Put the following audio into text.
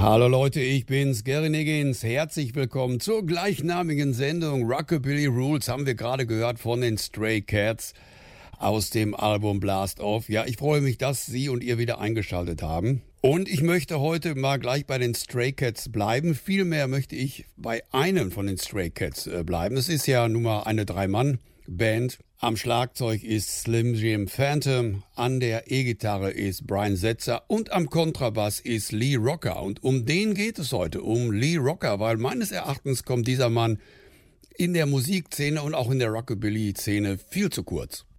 Hallo Leute, ich bin's, Gary Niggins. Herzlich willkommen zur gleichnamigen Sendung Rockabilly Rules. Haben wir gerade gehört von den Stray Cats aus dem Album Blast Off. Ja, ich freue mich, dass Sie und ihr wieder eingeschaltet haben. Und ich möchte heute mal gleich bei den Stray Cats bleiben. Vielmehr möchte ich bei einem von den Stray Cats bleiben. Es ist ja nun mal eine Drei-Mann-Band. Am Schlagzeug ist Slim Jim Phantom, an der E-Gitarre ist Brian Setzer und am Kontrabass ist Lee Rocker. Und um den geht es heute, um Lee Rocker, weil meines Erachtens kommt dieser Mann in der Musikszene und auch in der Rockabilly-Szene viel zu kurz.